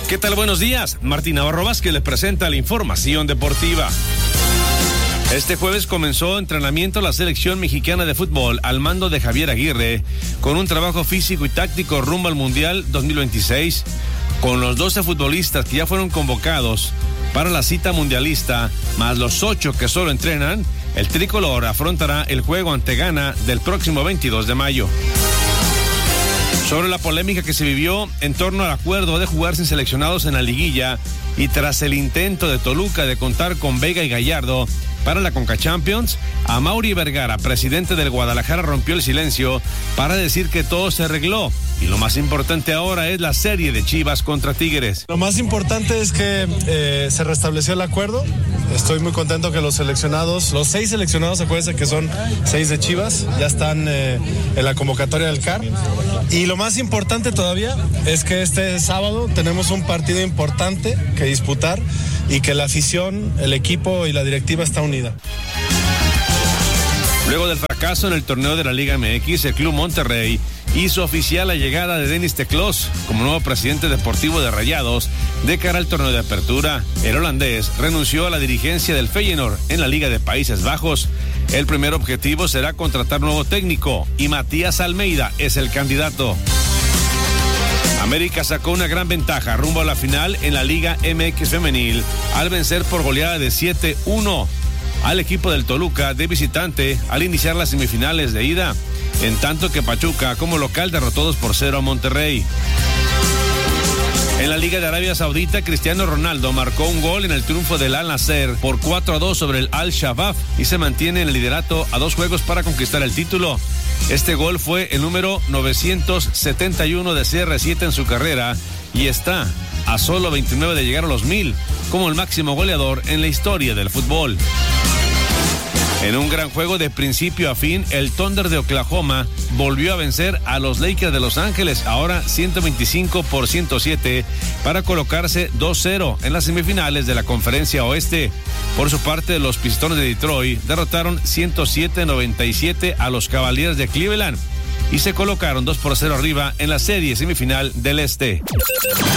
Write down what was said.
¿Qué tal? Buenos días. Martín Navarro Vázquez les presenta la información deportiva. Este jueves comenzó entrenamiento la selección mexicana de fútbol al mando de Javier Aguirre, con un trabajo físico y táctico rumbo al Mundial 2026, con los 12 futbolistas que ya fueron convocados para la cita mundialista, más los 8 que solo entrenan. El tricolor afrontará el juego ante Ghana del próximo 22 de mayo. Sobre la polémica que se vivió en torno al acuerdo de jugar sin seleccionados en la liguilla y tras el intento de Toluca de contar con Vega y Gallardo para la Conca Champions, Amaury Vergara, presidente del Guadalajara, rompió el silencio para decir que todo se arregló y lo más importante ahora es la serie de Chivas contra Tigres. Lo más importante es que se restableció el acuerdo. Estoy muy contento que los seleccionados, los 6 seleccionados, acuérdense que son 6 de Chivas, ya están en la convocatoria del CAR. Y lo más importante todavía es que este sábado tenemos un partido importante que disputar y que la afición, el equipo y la directiva está unida. Luego del fracaso en el torneo de la Liga MX, el Club Monterrey hizo oficial la llegada de Denis Teclós como nuevo presidente deportivo de Rayados de cara al torneo de apertura. El holandés renunció a la dirigencia del Feyenoord en la Liga de Países Bajos. El primer objetivo será contratar nuevo técnico y Matías Almeida es el candidato. América sacó una gran ventaja rumbo a la final en la Liga MX femenil al vencer por goleada de 7-1 al equipo del Toluca de visitante al iniciar las semifinales de ida, en tanto que Pachuca como local derrotó 2-0 a Monterrey. En la Liga de Arabia Saudita, Cristiano Ronaldo marcó un gol en el triunfo del Al Nassr por 4-2 sobre el Al-Shabaab y se mantiene en el liderato a 2 juegos para conquistar el título. Este gol fue el número 971 de CR7 en su carrera y está a solo 29 de llegar a los 1000 como el máximo goleador en la historia del fútbol. En un gran juego de principio a fin, el Thunder de Oklahoma volvió a vencer a los Lakers de Los Ángeles, ahora 125-107, para colocarse 2-0 en las semifinales de la Conferencia Oeste. Por su parte, los Pistones de Detroit derrotaron 107-97 a los Cavaliers de Cleveland y se colocaron 2-0 arriba en la serie semifinal del Este.